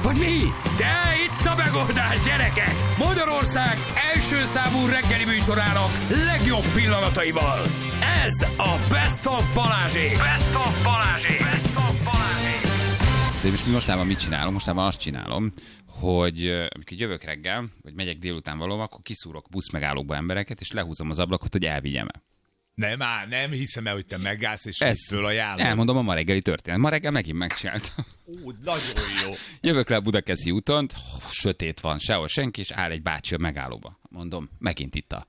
Hogy mi? De itt a megoldás, gyerekek! Magyarország első számú reggeli műsorának legjobb pillanataival. Ez a Best of Balázsék! Best of Balázsék! Best of Balázsék! De most mostában mit csinálom? Mostában azt csinálom, hogy amikor jövök reggel, vagy megyek délután valóban, akkor kiszúrok buszmegállókba embereket, és lehúzom az ablakot, hogy elvigyem-e. Nem hiszem el, hogy te megállsz, és ezt fölajánlod. Elmondom a ma reggeli történet. Ma reggel megint megcsináltam. Nagyon jó. Jövök le a Budakeszi úton, sötét van, sehol senki, és áll egy bácsi a megállóba. Mondom, megint itt a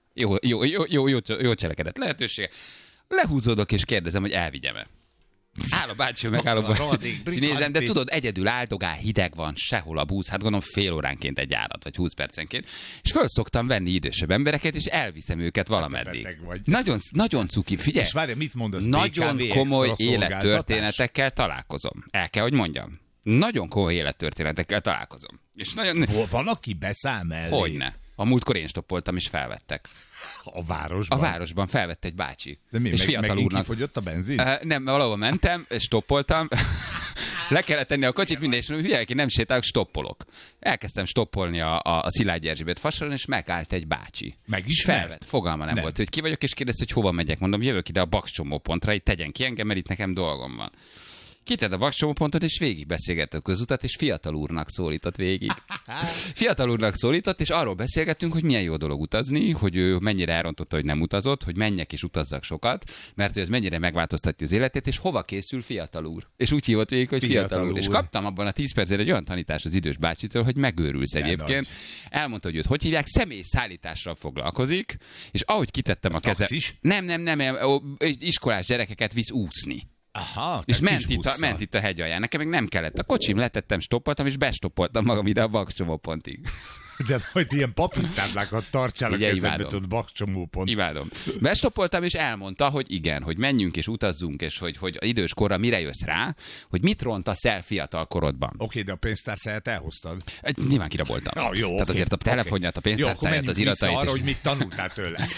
jó cselekedett lehetősége. Lehúzódok, és kérdezem, hogy elvigyem-e. Áll a bácsi a megállóban, és nézem, de tudod, egyedül áldogál, hideg van, sehol a busz, hát gondolom fél óránként egy járat, vagy 20 percenként, és föl szoktam venni idősebb embereket, és elviszem őket valameddig. Nagyon cuki, figyelj, és várj, mit mondasz? nagyon BKV komoly extra élettörténetekkel találkozom. El kell, hogy mondjam. Nagyon komoly élettörténetekkel találkozom. És nagyon... Van, aki beszáll mellé? Hogyne. A múltkor én stoppoltam, és felvettek. A városban? A városban felvett egy bácsi. De mi, és fiatal úrnak. Kifogyott a benzin? Nem, valahol mentem, és stoppoltam. Le kellett tenni a kocsit, minden, és figyelj ki, nem sétálok, stoppolok. Elkezdtem stoppolni a Szilágyi Erzsébet fasoron, és megállt egy bácsi. Megismert? Felvett, fogalma nem volt, hogy ki vagyok, és kérdezte, hogy hova megyek. Mondom, jövök ide a Bakscsomópontra, itt tegyen ki engem, mert itt nekem dolgom van. Kitett a Bakscsomópontot, és végig beszélgett a közutat, és fiatal úrnak szólított végig. Fiatal úrnak szólított, és arról beszélgettünk, hogy milyen jó dolog utazni, hogy ő mennyire elrontotta, hogy nem utazott, hogy menjek és utazzak sokat, mert ez mennyire megváltoztatja az életét, és hova készül fiatal úr. És úgy hívott végig, hogy fiatal úr. És kaptam abban a 10 percben egy olyan tanítást az idős bácsitől, hogy megőrülsz egyébként. Elmondta, hogy őt hogy hívják, személyszállítással foglalkozik, és ahogy kitettem a kezem. Nem, iskolás gyerekeket visz úszni. Aha, és ment itt a hegy alján. Nekem meg nem kellett. A kocsim letettem, stoppoltam, és bestoppoltam magam ide a Bakscsomópontig. De majd ilyen papírtáblákat tartsál a kezedbe, tudod, Bakscsomópont. Imádom. Bestoppoltam, és elmondta, hogy igen, hogy menjünk és utazzunk, és hogy idős korra mire jössz rá, hogy mit rontasz el fiatal korodban. Oké, de a pénztárcáját elhoztad. Nyilván kiraboltam. Tehát azért a telefonját, a pénztárcáját, az iratait. Arra, hogy mit tanultál tőle.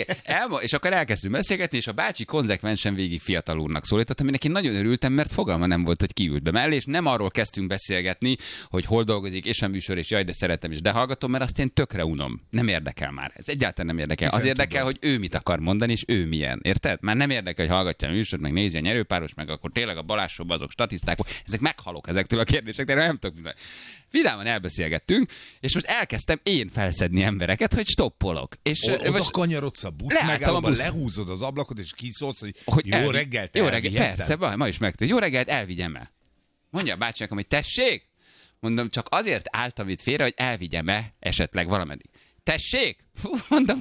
És akkor elkezdtünk beszélgetni, és a bácsi konzekvensen végig fiatal úrnak szólított, aminek én nagyon örültem, mert fogalma nem volt, hogy kiült be mellé, és nem arról kezdtünk beszélgetni, hogy hol dolgozik, és a műsor, és jaj, de szeretem, és de hallgatom, mert azt én tökre unom. Nem érdekel már. Ez egyáltalán nem érdekel. Az érdekel, hogy ő mit akar mondani, és ő milyen. Érted? Már nem érdekel, hogy hallgatja a műsort, meg nézi a nyerőpáros, meg akkor tényleg a Balázs Showban azok statiszták. Ezek meghalok ezektől a kérdésektől, nem tudok mindent. Vidáman elbeszélgettünk, és most elkezdtem én felszedni embereket, hogy stoppolok. És oda kanyarodsz a busz megállóban, lehúzod az ablakot, és kiszólsz, hogy jó reggelt, jó reggelt, persze, ma is megtudja. Jó reggelt, elvigyem el. Mondja a bácsi nekem, hogy tessék? Mondom, csak azért álltam itt félre, hogy elvigyem-e esetleg valameddig. Tessék? Mondom,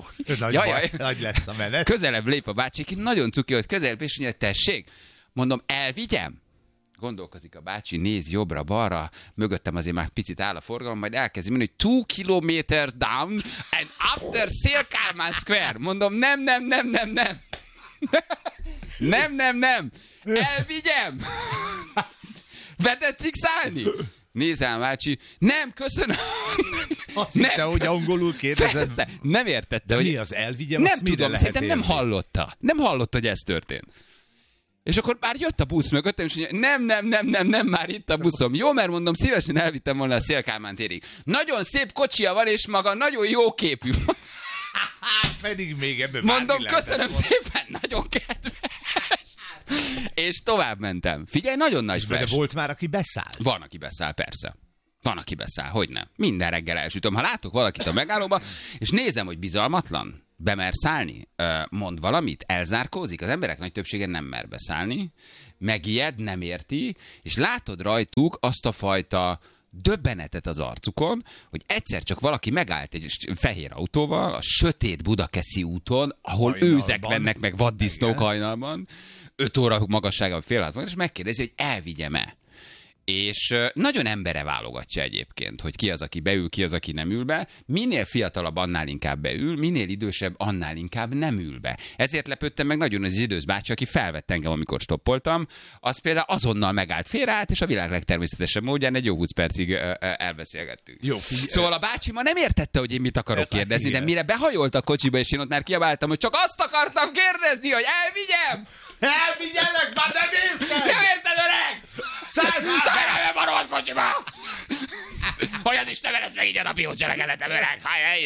nagy lesz a menet. Közelebb lép a bácsi, nagyon cuki, hogy közelebb, és mondja, tessék? Mondom, elvigyem? Gondolkozik a bácsi, néz jobbra-balra, mögöttem azért már picit áll a forgalom, majd elkezdi mondani, hogy 2 kilometers down and after Szél-Kálmán Square. Mondom, nem. Nem. Elvigyem? Vedetszik szállni? Nézem, bácsi, nem, köszönöm. Azt hitte, hogy angolul kérdezed. Persze, nem értette. Hogy mi az elvigyem, nem azt mire tudom, lehet szerintem nem hallotta. Nem hallotta, hogy ez történt. És akkor már jött a busz mögöttem, és mondja, nem, már itt a buszom. Jó, mert mondom, szívesen elvittem volna a Szél-Kálmán térig. Nagyon szép kocsia van, és maga nagyon jó képű. Pedig még ebből mondom, köszönöm szépen, nagyon kedves. És tovább mentem. Figyelj, nagyon nagy flash. De volt már, aki beszáll? Van, aki beszáll, persze. Van, aki beszáll, hogy nem. Minden reggel elsütöm. Ha látok valakit a megállóba, és nézem, hogy bizalmatlan, bemer szállni, mond valamit, elzárkózik, az emberek nagy többsége nem mer beszállni, megijed, nem érti, és látod rajtuk azt a fajta döbbenetet az arcukon, hogy egyszer csak valaki megállt egy fehér autóval a sötét Budakeszi úton, ahol hajnalban, őzek mennek meg vaddisznók hajnalban, 5 óra magasságban, fél 6 és megkérdezi, hogy elvigyem-e. És nagyon embere válogatja egyébként, hogy ki az, aki beül, ki az, aki nem ül be. Minél fiatalabb, annál inkább beül, minél idősebb, annál inkább nem ül be. Ezért lepődtem meg nagyon az idős bácsi, aki felvett engem, amikor stoppoltam. Az például azonnal megállt, félreállt, és a világ legtermészetesebb módján egy jó 20 percig elbeszélgettünk. Jó, szóval a bácsi ma nem értette, hogy én mit akarok kérdezni, de mire behajolt a kocsiba, és én ott már kiabáltam, hogy csak azt akartam kérdezni, hogy elvigyem! Elvigyelek, már nem érted! Nem érted, öreg! Szállj már be a rohadt kocsiba! Hogy az is nem ez meg így a napi jó cselekedetem, öreg.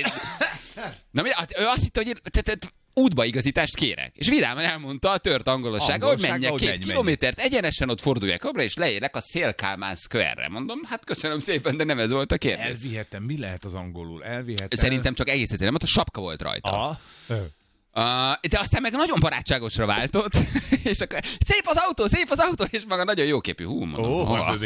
Na, ő azt hitte, hogy útbaigazítást kérek. És vidáman elmondta a tört angolossága, hogy menjek 2 kilométert, egyenesen ott forduljak jobbra, és leérek a Szél-Kálmán Square-re. Mondom, hát köszönöm szépen, de nem ez volt a kérdés. Elvihetem, mi lehet az angolul? Elvihetem. Szerintem csak egész egyszerűen, mert a sapka volt rajta. De aztán meg nagyon barátságosra váltott, és akkor szép az autó, és maga nagyon jóképű. Mondom,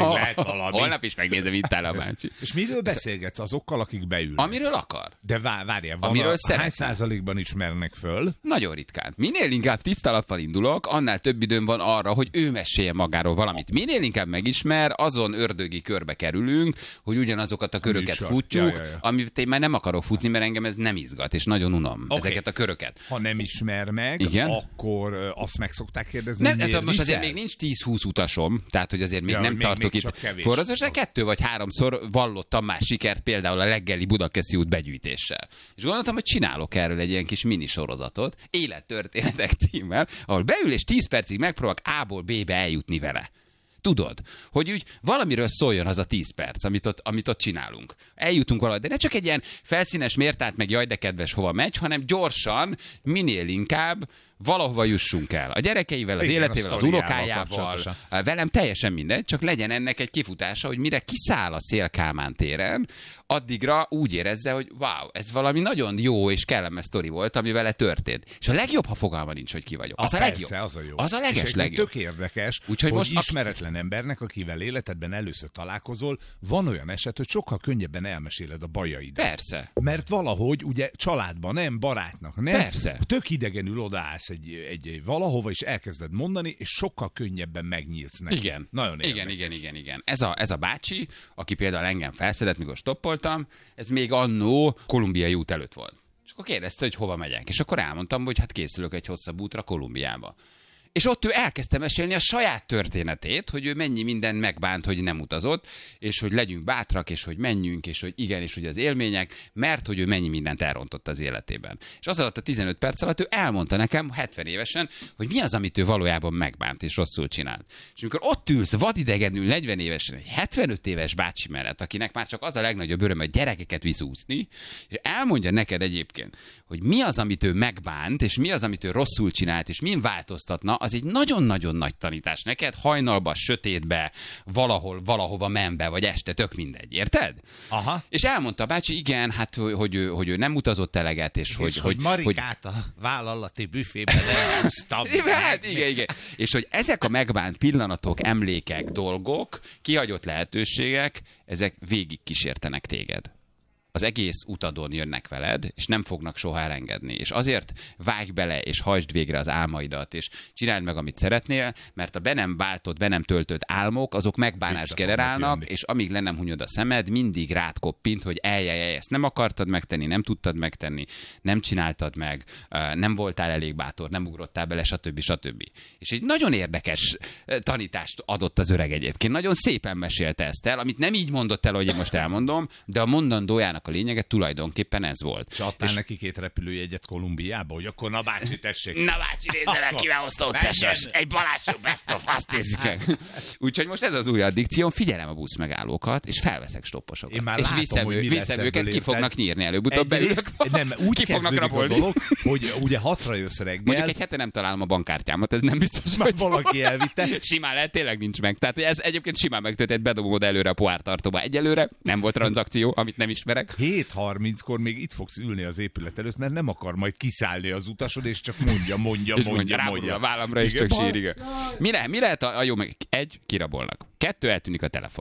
holnap is megnézem, itt áll a bácsi. És miről beszélgetsz azokkal, akik beülnek? Amiről akar. De várjál, hány százalékban ismernek föl? Nagyon ritkán. Minél inkább tiszta lappal indulok, annál több időm van arra, hogy ő mesélje magáról valamit. Minél inkább megismer, azon ördögi körbe kerülünk, hogy ugyanazokat a köröket futjuk, amit én már nem akarok futni, mert engem ez nem izgat, és nagyon unom ezeket a köröket. Ha nem ismer meg, igen? Akkor azt meg szokták kérdezni, nem, hát most azért még nincs 10-20 utasom, tehát hogy azért még nem tartok itt forrazásra, 2 vagy 3-szor vallottam már sikert például a reggeli Budakeszi út begyűjtéssel. És gondoltam, hogy csinálok erről egy ilyen kis minisorozatot, Élettörténetek címmel, ahol beül és 10 percig megpróbálok A-ból B-be eljutni vele. Tudod, hogy úgy valamiről szóljon az a 10 perc, amit ott csinálunk. Eljutunk valahogy, de ne csak egy ilyen felszínes mértát meg jaj de kedves hova megy, hanem gyorsan, minél inkább valahova jussunk el. A gyerekeivel, az életével, az unokájával, velem teljesen mindegy, csak legyen ennek egy kifutása, hogy mire kiszáll a Szél-Kálmán téren, addigra úgy érezze, hogy wow, ez valami nagyon jó és kellemes sztori volt, ami vele történt. És a legjobb, ha fogalma nincs, hogy ki vagyok. Az a legjobb. Az a jó. Az a legjobb. Tök érdekes, úgyhogy hogy most ismeretlen embernek, akivel életedben először találkozol, van olyan eset, hogy sokkal könnyebben elmeséled a bajaidat. Persze. Mert valahogy ugye családban nem, barátnak nem. Persze. Tök idegenül odaállsz egy valahova, és elkezded mondani, és sokkal könnyebben megnyílsz neki. Igen. Nagyon érdekes. Igen. Ez a bácsi, aki például engem felszedett, mikor stoppoltam, ez még annó Kolumbiai út előtt volt. És akkor kérdezte, hogy hova megyek. És akkor elmondtam, hogy hát készülök egy hosszabb útra Kolumbiába. És ott ő elkezdte mesélni a saját történetét, hogy ő mennyi mindent megbánt, hogy nem utazott, és hogy legyünk bátrak, és hogy menjünk, és hogy igen, és hogy az élmények, mert hogy ő mennyi mindent elrontott az életében. És az alatt a 15 perc alatt ő elmondta nekem 70 évesen, hogy mi az, amit ő valójában megbánt és rosszul csinált. És amikor ott ülsz vadidegenül 40 évesen egy 75 éves bácsi mellett, akinek már csak az a legnagyobb öröm, hogy gyerekeket visz úszni, és elmondja neked egyébként, hogy mi az, amit ő megbánt, és mi az, amit ő rosszul csinált, és min változtatna, az egy nagyon-nagyon nagy tanítás neked, hajnalba, sötétbe, valahova menve, vagy este, tök mindegy, érted? Aha. És elmondta a bácsi, igen, hát, hogy ő nem utazott eleget, és hogy Marikát a vállalati büfében elhúztam. Hát igen. És hogy ezek a megbánt pillanatok, emlékek, dolgok, kihagyott lehetőségek, ezek végig kísértenek téged. Az egész utadon jönnek veled, és nem fognak soha elengedni. És azért vágj bele, és hajtsd végre az álmaidat, és csináld meg, amit szeretnél, mert a be nem váltott, be nem töltött álmok, azok megbánást generálnak, és amíg le nem hunyod a szemed, mindig rád koppint, hogy ezt nem akartad megtenni, nem tudtad megtenni, nem csináltad meg, nem voltál elég bátor, nem ugrottál bele, stb. És egy nagyon érdekes tanítást adott az öreg egyébként. Nagyon szépen mesélte ezt el, amit nem így mondott el, hogy én most elmondom, de a mondandójának a lényege tulajdonképpen ez volt. És adtál neki 2 repülőjegyet Kolumbiába, hogy akkor na bácsi, tessék. Na bácsi, nézze meg, kivel hozta összes. Egy Balázsó best of, azt nézzük meg. Úgyhogy most ez az új addikcióm, figyelem a busz megállókat, és felveszek stopposokat. Én már és látom, viszem őket, ki fognak nyírni előbb-utóbb belőlük. Nem, úgy kezdődik a dolog, hogy ugye 6-ra jössz reggel. Mondjuk egy hete nem találom a bankkártyámat, ez nem biztos, hogy valaki elvitte. Simán lehet, tényleg nincs meg. Tehát ez egyébként simán megtörtént, bedobom oda előre a pohártartóba. Egyelőre nem volt tranzakció, amit nem ismerek. 7:30-kor még itt fogsz ülni az épület előtt, mert nem akar majd kiszállni az utasod, és csak mondja. A vállamra is csak sír, igen. Mi lehet a jó meg? 1, kirabolnak. 2, eltűnik a telefon.